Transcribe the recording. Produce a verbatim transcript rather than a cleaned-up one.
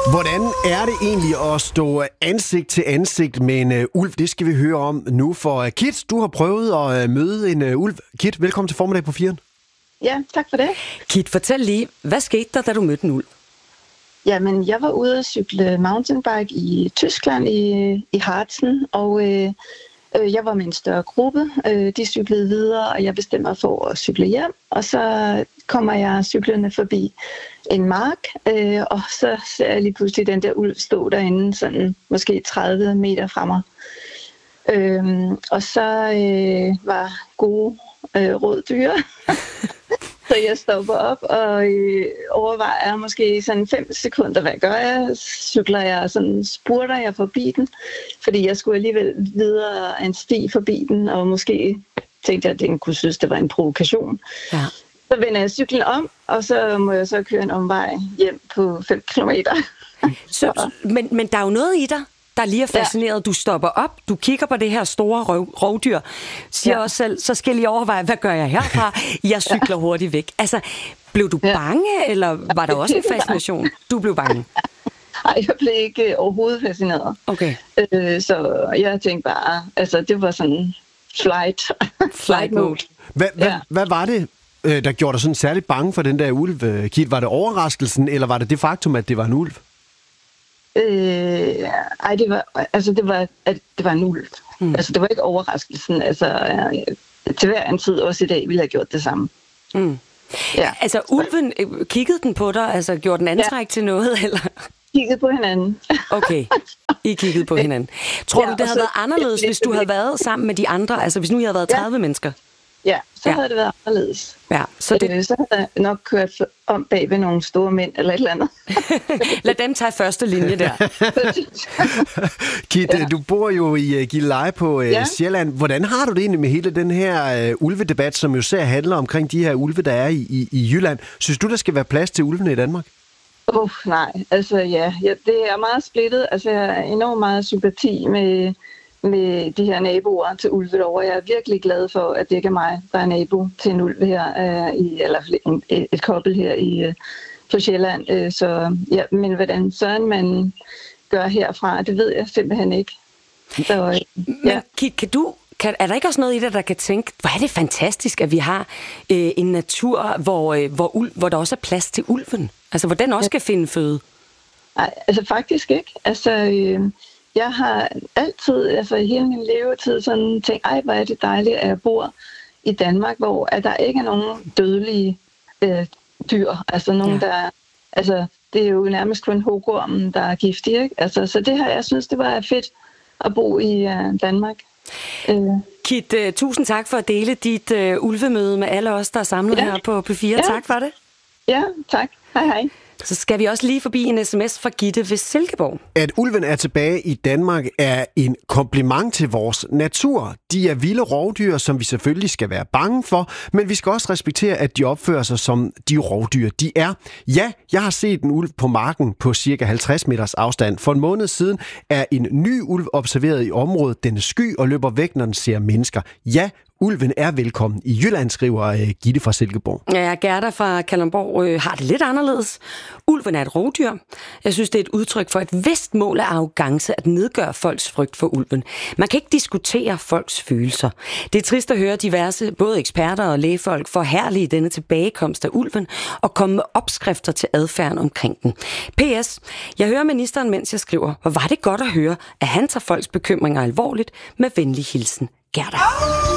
Hvordan er det egentlig at stå ansigt til ansigt med en uh, ulv? Det skal vi høre om nu. For uh, Kit, du har prøvet at uh, møde en uh, ulv. Kit, velkommen til Formiddag på firen. Ja, tak for det. Kit, fortæl lige, hvad skete der, da du mødte en ulv? Jamen, jeg var ude at cykle mountainbike i Tyskland, i, i Harzen, og øh, øh, jeg var med en større gruppe. Øh, de cyklede videre, og jeg bestemte mig for at cykle hjem. Og så kommer jeg cyklerne forbi en mark, øh, og så ser jeg lige pludselig den der ulv stå derinde, sådan måske tredive meter fra mig. Øh, og så øh, var gode øh, råddyr. Så jeg stopper op og øh, overvejer måske sådan fem sekunder, hvad gør jeg? Cykler jeg, sådan spurter jeg forbi den, fordi jeg skulle alligevel videre en sti forbi den, og måske tænkte jeg, at den kunne synes, det var en provokation. Ja. Så vender jeg cyklen om, og så må jeg så køre en omvej hjem på fem kilometer. Så, men, men der er jo noget i dig, der lige er fascineret. Ja. Du stopper op, du kigger på det her store røv, rovdyr, siger ja. også selv, så skal jeg lige overveje, hvad gør jeg herfra? Jeg cykler ja. hurtigt væk. Altså, blev du bange, ja. eller var der også en fascination? Du blev bange? Nej, jeg blev ikke overhovedet fascineret. Okay. Øh, så jeg tænkte bare, altså det var sådan flight. Flight mode. Hvad, hvad, ja. hvad var det, der gjorde dig sådan særligt bange for den der ulv, Kit? Var det overraskelsen, eller var det det faktum, at det var en ulv? Øh, ej, det var, altså det var, at det var en ulv. Mm. Altså det var ikke overraskelsen. Altså jeg, til hver en tid, også i dag, ville jeg have gjort det samme. Mm. Ja. Altså ulven, kiggede den på dig? Altså gjorde den antræk ja. til noget, eller? Kiggede på hinanden. Okay, I kiggede på hinanden. Tror ja, du, det havde været anderledes, hvis du havde været sammen med de andre? Altså hvis nu I havde været tredive ja. mennesker? Ja, så ja. havde det været anderledes. Ja, så, det... øh, så havde jeg nok kørt om bag ved nogle store mænd eller et eller andet. Lad dem tage første linje der. Kit, ja. du bor jo i uh, Gilleleje på uh, ja. Sjælland. Hvordan har du det egentlig med hele den her uh, ulvedebat, som jo ser handler omkring de her ulve, der er i, i, i Jylland? Synes du, der skal være plads til ulvene i Danmark? Åh, oh, nej. Altså ja, ja, det er meget splittet. Altså jeg har enormt meget sympati med... med de her naboer til ulve derovre. Jeg er virkelig glad for, at det ikke er mig, der er nabo til en ulv her, øh, i, eller et, et kobbel her i, øh, på Sjælland. Øh, så, ja, men hvordan sådan man gør herfra, det ved jeg simpelthen ikke. Så, øh, ja. Men Kit, kan du, kan, er der ikke også noget i dig, der kan tænke, hvor er det fantastisk, at vi har øh, en natur, hvor, øh, hvor, ul, hvor der også er plads til ulven? Altså, hvor den også kan finde føde? Nej, altså faktisk ikke. Altså... Øh, Jeg har altid, altså i hele min levetid, sådan tænkt, ej, hvor er det dejligt, at jeg bor i Danmark, hvor at der ikke er nogen dødelige øh, dyr. Altså nogen, ja. der, altså det er jo nærmest kun hugormen, der er giftig, ikke? Altså, så det her, jeg synes, det var fedt at bo i øh, Danmark. Øh. Kit, uh, tusind tak for at dele dit uh, ulvemøde med alle os, der er samlet ja. her på P fire. Ja. Tak for det. Ja, tak. Hej hej. Så skal vi også lige forbi en sms fra Gitte ved Silkeborg. At ulven er tilbage i Danmark er en kompliment til vores natur. De er vilde rovdyr, som vi selvfølgelig skal være bange for, men vi skal også respektere, at de opfører sig som de rovdyr, de er. Ja, jeg har set en ulv på marken på cirka halvtreds meters afstand. For en måned siden er en ny ulv observeret i området. Den er sky og løber væk, når den ser mennesker. Ja, ulven er velkommen i Jylland, skriver uh, Gitte fra Silkeborg. Ja, Gerda fra Kalundborg øh, har det lidt anderledes. Ulven er et rovdyr. Jeg synes, det er et udtryk for et vist mål af arrogance at nedgøre folks frygt for ulven. Man kan ikke diskutere folks følelser. Det er trist at høre diverse, både eksperter og lægefolk, forherlige denne tilbagekomst af ulven og komme med opskrifter til adfærden omkring den. P S. Jeg hører ministeren, mens jeg skriver, hvor var det godt at høre, at han tager folks bekymringer alvorligt. Med venlig hilsen, Gerda.